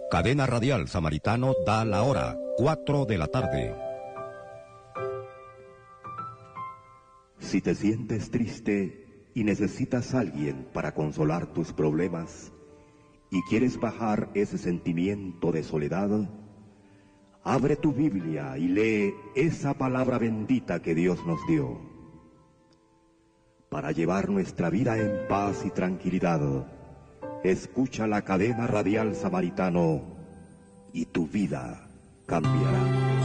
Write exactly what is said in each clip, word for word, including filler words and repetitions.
Cadena Radial Samaritano da la hora, cuatro de la tarde. Si te sientes triste y necesitas a alguien para consolar tus problemas y quieres bajar ese sentimiento de soledad, abre tu Biblia y lee esa palabra bendita que Dios nos dio. Para llevar nuestra vida en paz y tranquilidad, escucha la Cadena Radial Samaritano y tu vida cambiará.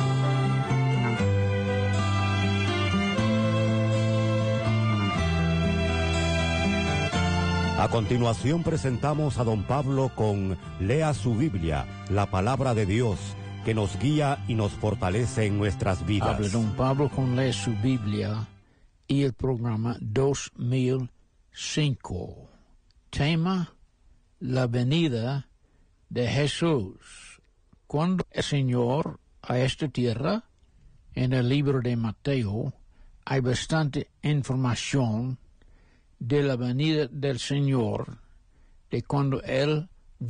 A continuación presentamos a don Pablo con Lea su Biblia, la palabra de Dios, que nos guía y nos fortalece en nuestras vidas. Habla don Pablo con Lea su Biblia y el programa dos mil cinco. Tema: la venida de Jesús. Cuando el Señor a esta tierra, en el libro de Mateo, hay bastante información de la venida del Señor, de cuando Él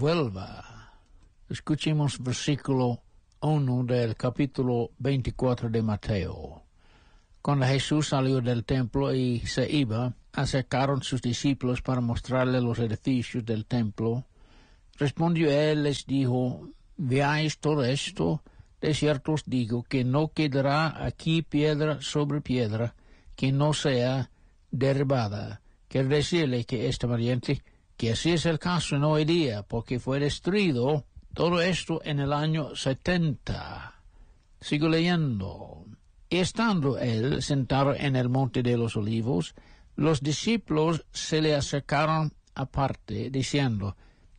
vuelva. Escuchemos versículo uno del capítulo veinticuatro de Mateo. Cuando Jesús salió del templo y se iba, acercaron sus discípulos para mostrarle los edificios del templo. Respondió él, les dijo: ¿veáis todo esto? De cierto os digo que no quedará aquí piedra sobre piedra que no sea derribada. Quiero decirle que esta variante, que así es el caso en hoy día, porque fue destruido todo esto en el año setenta. Sigo leyendo. Y estando él sentado en el monte de los olivos, los discípulos se le acercaron aparte, diciendo: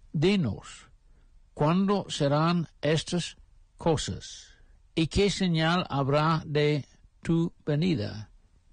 dinos, ¿cuándo serán estas cosas? ¿Y qué señal habrá de tu venida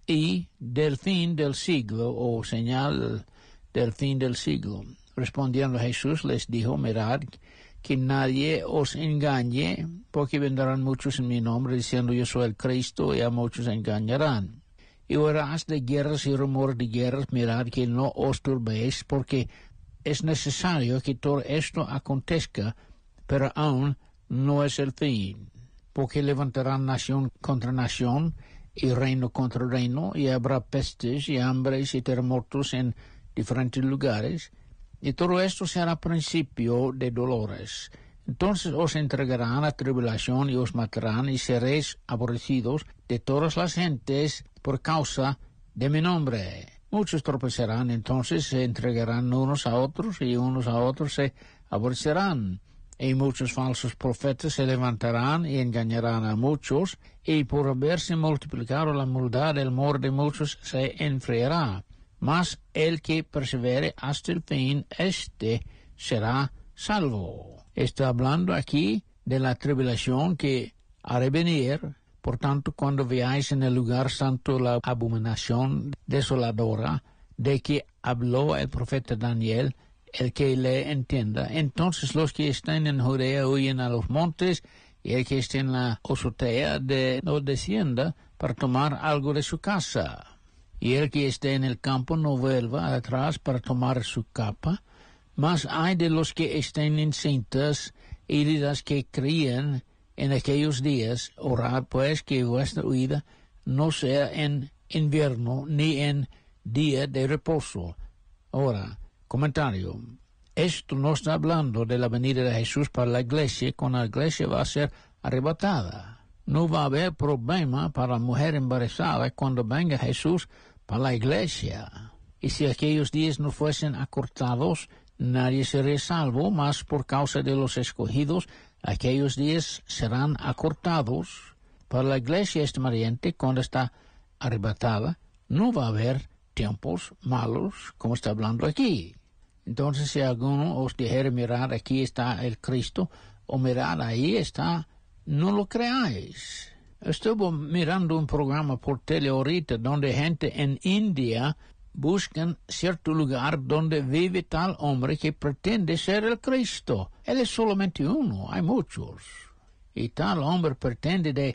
y del fin del siglo, o señal del fin del siglo? Respondiendo Jesús les dijo: mirad que nadie os engañe, porque vendrán muchos en mi nombre diciendo yo soy el Cristo, y a muchos engañarán. Y oirás de guerras y rumores de guerras. Mirad que no os turbéis, porque es necesario que todo esto acontezca, pero aún no es el fin. Porque levantarán nación contra nación, y reino contra reino, y habrá pestes y hambres y terremotos en diferentes lugares, y todo esto será principio de dolores. Entonces os entregarán a tribulación y os matarán, y seréis aborrecidos de todas las gentes por causa de mi nombre. Muchos tropezarán, entonces se entregarán unos a otros, y unos a otros se aborrecerán. Y muchos falsos profetas se levantarán y engañarán a muchos, y por haberse multiplicado la maldad, el amor de muchos se enfriará. Mas el que persevere hasta el fin, este será salvo. Está hablando aquí de la tribulación que ha de venir. Por tanto, cuando veáis en el lugar santo la abominación desoladora de que habló el profeta Daniel, el que le entienda, entonces los que están en Judea huyen a los montes, y el que esté en la azotea de no descienda para tomar algo de su casa. Y el que esté en el campo no vuelva atrás para tomar su capa. Mas hay de los que estén encintas y de las que crían en aquellos días. Orad pues que vuestra huida no sea en invierno ni en día de reposo. Ahora, comentario. Esto no está hablando de la venida de Jesús para la iglesia, cuando la iglesia va a ser arrebatada. No va a haber problema para la mujer embarazada cuando venga Jesús para la iglesia. Y si aquellos días no fuesen acortados, nadie sería salvo, mas por causa de los escogidos, aquellos días serán acortados. Para la iglesia esta variante, cuando está arrebatada, no va a haber tiempos malos, como está hablando aquí. Entonces, si alguno os dijera: mirad, aquí está el Cristo, o mirad, ahí está, no lo creáis. Estuve mirando un programa por tele ahorita donde gente en India buscan cierto lugar donde vive tal hombre que pretende ser el Cristo. Él es solamente uno, hay muchos. Y tal hombre pretende de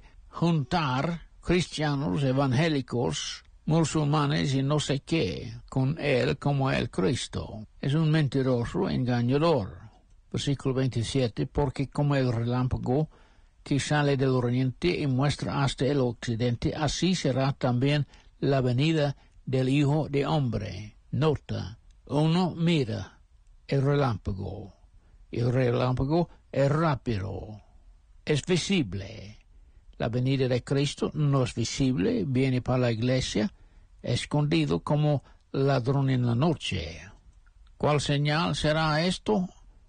juntar cristianos, evangélicos, musulmanes y no sé qué, con él como el Cristo. Es un mentiroso, engañador. Versículo veintisiete, porque como el relámpago que sale del oriente y muestra hasta el occidente, así será también la venida del Hijo de Hombre. Nota, uno mira el relámpago. El relámpago es rápido, es visible. La venida de Cristo no es visible, viene para la iglesia, escondido como ladrón en la noche. ¿Cuál señal será esto?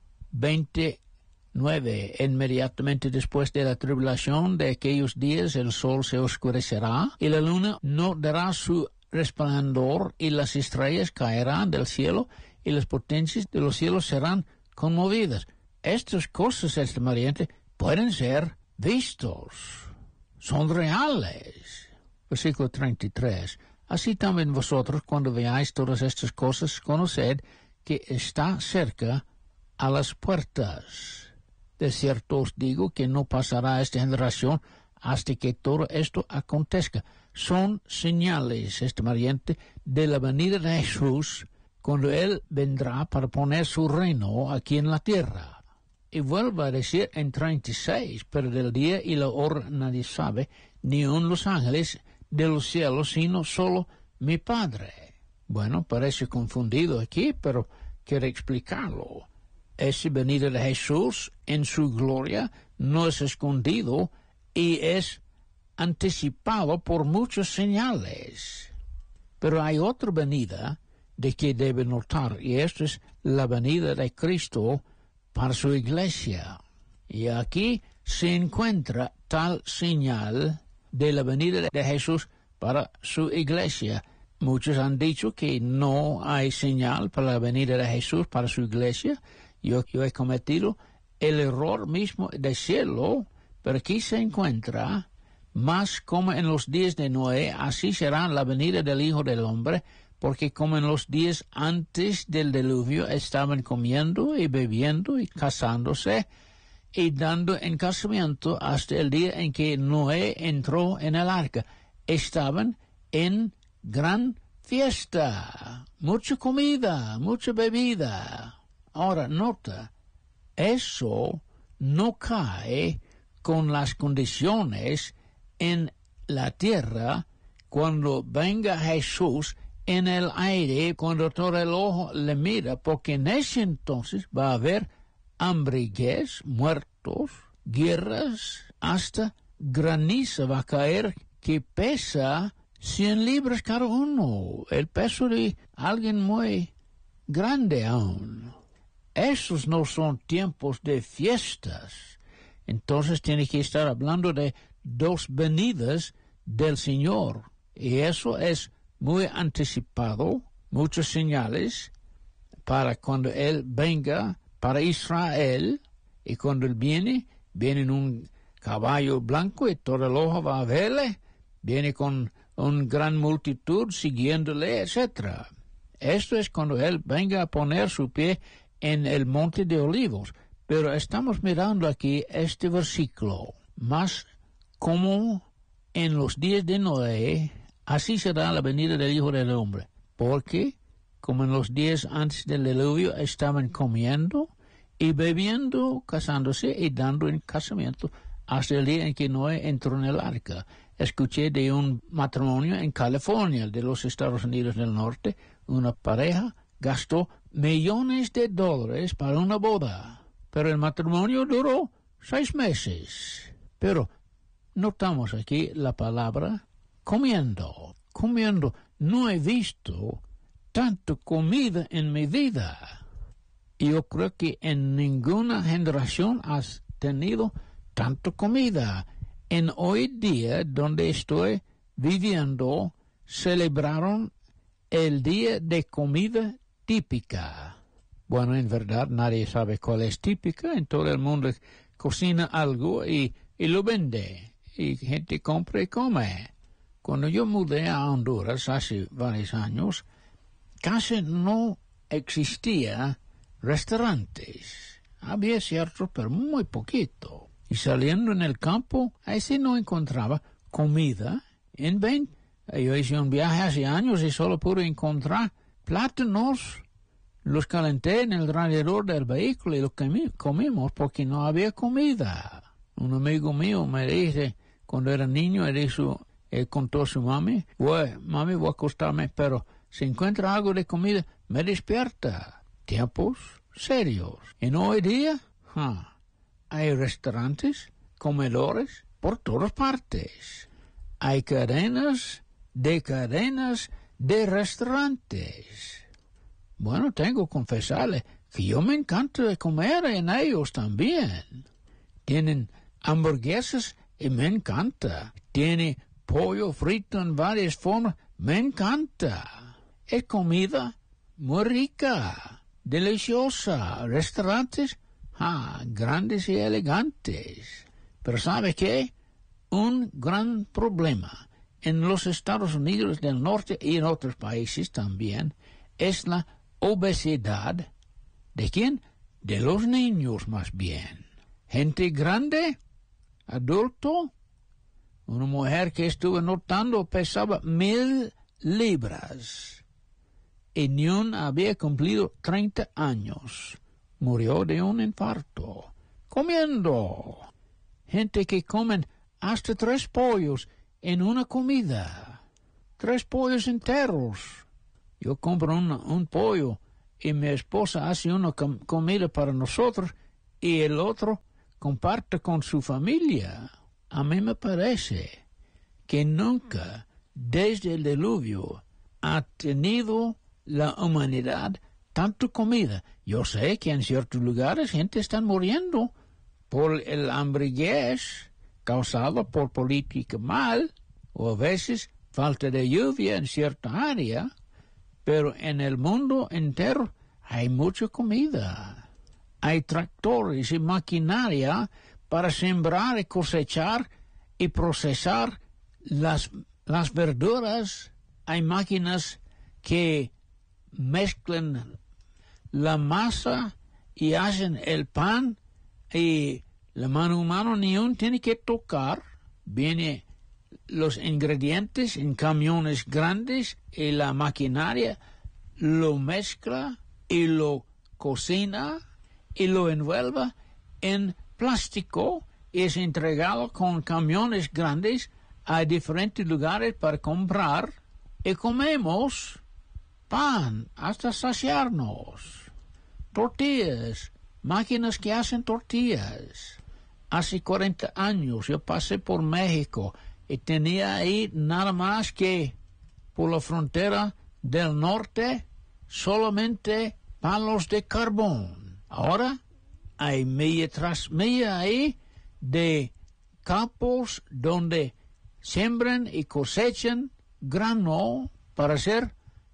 veintinueve. Inmediatamente después de la tribulación de aquellos días el sol se oscurecerá y la luna no dará su resplandor y las estrellas caerán del cielo y las potencias de los cielos serán conmovidas. Estas cosas, estimado oyente, pueden ser vistos. Son reales. Versículo treinta y tres. Así también vosotros, cuando veáis todas estas cosas, conoced que está cerca a las puertas. De cierto os digo que no pasará esta generación hasta que todo esto acontezca. Son señales, estimado oyente, de la venida de Jesús, cuando Él vendrá para poner su reino aquí en la tierra. Y vuelvo a decir en treinta y seis, pero del día y la hora nadie sabe, ni aun los ángeles de los cielos, sino solo mi Padre. Bueno, parece confundido aquí, pero quiero explicarlo. Esa venida de Jesús en su gloria no es escondido y es anticipado por muchas señales. Pero hay otra venida de que debe notar, y esto es la venida de Cristo para su iglesia. Y aquí se encuentra tal señal de la venida de Jesús para su iglesia. Muchos han dicho que no hay señal para la venida de Jesús para su iglesia. Yo, yo he cometido el error mismo del cielo, pero aquí se encuentra, más como en los días de Noé, así será la venida del Hijo del Hombre, porque como en los días antes del diluvio estaban comiendo y bebiendo y casándose y dando en casamiento hasta el día en que Noé entró en el arca. Estaban en gran fiesta, mucha comida, mucha bebida. Ahora, nota, eso no cae con las condiciones en la tierra cuando venga Jesús en el aire, cuando todo el ojo le mira, porque en ese entonces va a haber hambriguez, muertos, guerras, hasta granizo va a caer que pesa cien libras cada uno, el peso de alguien muy grande aún. Esos no son tiempos de fiestas. Entonces tiene que estar hablando de dos venidas del Señor. Y eso es muy anticipado, muchas señales para cuando Él venga para Israel. Y cuando Él viene, viene en un caballo blanco y todo el ojo va a verle. Viene con una gran multitud siguiéndole, etcétera. Esto es cuando Él venga a poner su pie en el monte de Olivos. Pero estamos mirando aquí este versículo, más como en los días de Noé, así será la venida del Hijo del Hombre. Porque, como en los días antes del diluvio, estaban comiendo y bebiendo, casándose y dando en casamiento, hasta el día en que Noé entró en el arca. Escuché de un matrimonio en California, de los Estados Unidos del Norte, una pareja gastó millones de dólares para una boda, pero el matrimonio duró seis meses. Pero notamos aquí la palabra comiendo, comiendo. No he visto tanta comida en mi vida. Yo creo que en ninguna generación has tenido tanta comida. En hoy día, donde estoy viviendo, celebraron el día de comida típica. Bueno, en verdad nadie sabe cuál es típica. En todo el mundo cocina algo y, y lo vende. Y gente compra y come. Cuando yo mudé a Honduras hace varios años, casi no existía restaurantes. Había ciertos, pero muy poquito. Y saliendo en el campo, ahí sí no encontraba comida. En veinte, yo hice un viaje hace años y solo pude encontrar plátanos los calenté en el radiador del vehículo y los comi- comimos porque no había comida. Un amigo mío me dice, cuando era niño, él, hizo, él contó a su mami, voy, mami, voy a acostarme, pero si encuentra algo de comida, me despierta. Tiempos serios. En hoy día, huh, hay restaurantes, comedores, por todas partes. Hay cadenas de cadenas de restaurantes. Bueno, tengo que confesarle que yo me encanta comer en ellos también. Tienen hamburguesas y me encanta. Tiene pollo frito en varias formas, me encanta. Es comida muy rica, deliciosa. Restaurantes, ah, grandes y elegantes. Pero ¿sabe qué? Un gran problema en los Estados Unidos del Norte y en otros países también es la obesidad. ¿De quién? De los niños más bien. Gente grande, adulto. Una mujer que estuve notando pesaba mil libras y ni un había cumplido treinta años. Murió de un infarto. Comiendo. Gente que comen hasta tres pollos en una comida. Tres pollos enteros. Yo compro un, un pollo y mi esposa hace una com- comida para nosotros y el otro comparte con su familia. A mí me parece que nunca desde el diluvio ha tenido la humanidad tanta comida. Yo sé que en ciertos lugares gente está muriendo por el hambriguez causado por política mal o a veces falta de lluvia en cierta área. Pero en el mundo entero hay mucha comida. Hay tractores y maquinaria para sembrar y cosechar y procesar las, las verduras. Hay máquinas que mezclan la masa y hacen el pan y la mano humana ni un tiene que tocar. Viene los ingredientes en camiones grandes y la maquinaria lo mezcla y lo cocina y lo envuelve en plástico y es entregado con camiones grandes a diferentes lugares para comprar y comemos pan hasta saciarnos. Tortillas, máquinas que hacen tortillas. Hace cuarenta años yo pasé por México y tenía ahí nada más que por la frontera del norte solamente palos de carbón. Ahora hay milla tras milla ahí de campos donde siembran y cosechan grano para hacer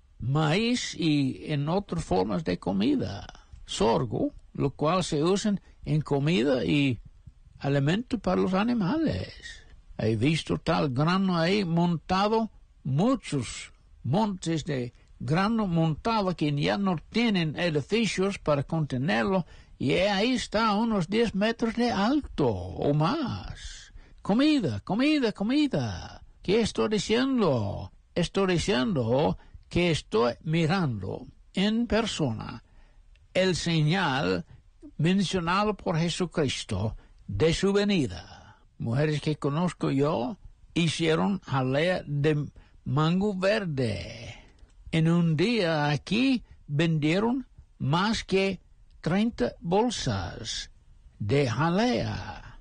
maíz y en otras formas de comida. Sorgo, lo cual se usan en comida y alimento para los animales. He visto tal grano ahí montado, muchos montes de grano montado que ya no tienen edificios para contenerlo y ahí está a unos diez metros de alto o más. Comida, comida, comida. ¿Qué estoy diciendo? Estoy diciendo que estoy mirando en persona el señal mencionado por Jesucristo de su venida. Mujeres que conozco yo hicieron jalea de mango verde. En un día aquí vendieron más que treinta bolsas de jalea.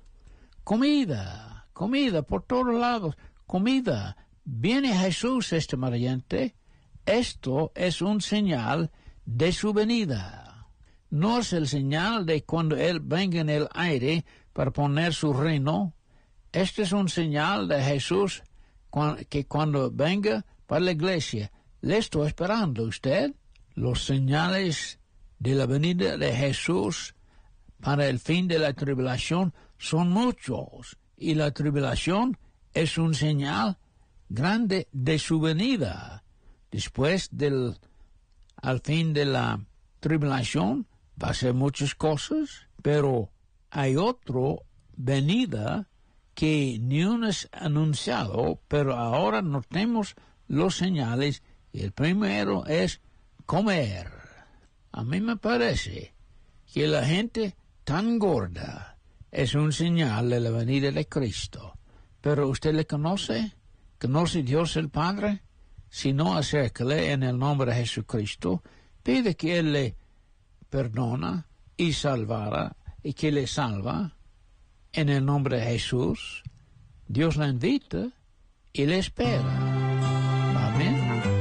Comida, comida por todos lados, comida. Viene Jesús, este mariante. Esto es un señal de su venida. No es el señal de cuando Él venga en el aire para poner su reino. Este es un señal de Jesús que cuando venga para la iglesia, le estoy esperando. ¿Usted? Los señales de la venida de Jesús para el fin de la tribulación son muchos, y la tribulación es un señal grande de su venida. Después del al fin de la tribulación va a ser muchas cosas, pero hay otro venida que ni uno es anunciado, pero ahora notemos los señales. El primero es comer. A mí me parece que la gente tan gorda es un señal de la venida de Cristo. Pero ¿usted le conoce? ¿Conoce Dios el Padre? Si no, acérquele en el nombre de Jesucristo. Pide que Él le perdona y salvara y que le salva en el nombre de Jesús. Dios le invita y le espera. Amén.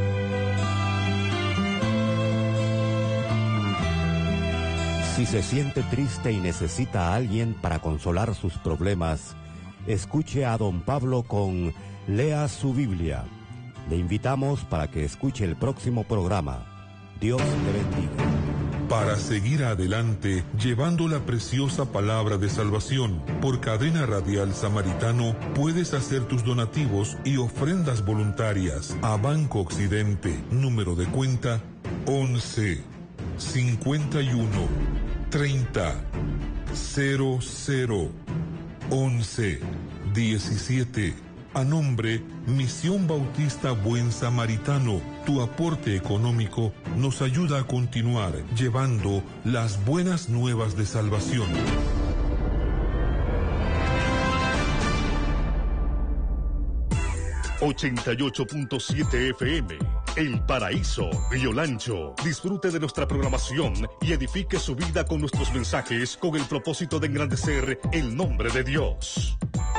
Si se siente triste y necesita a alguien para consolar sus problemas, escuche a don Pablo con Lea su Biblia. Le invitamos para que escuche el próximo programa. Dios te bendiga. Para seguir adelante, llevando la preciosa palabra de salvación por Cadena Radial Samaritano, puedes hacer tus donativos y ofrendas voluntarias a Banco Occidente, número de cuenta once, cincuenta y uno, treinta, cero cero, once, diecisiete. A nombre Misión Bautista Buen Samaritano, tu aporte económico nos ayuda a continuar llevando las buenas nuevas de salvación. ochenta y ocho punto siete F M, El Paraíso, Río Lancho. Disfrute de nuestra programación y edifique su vida con nuestros mensajes con el propósito de engrandecer el nombre de Dios.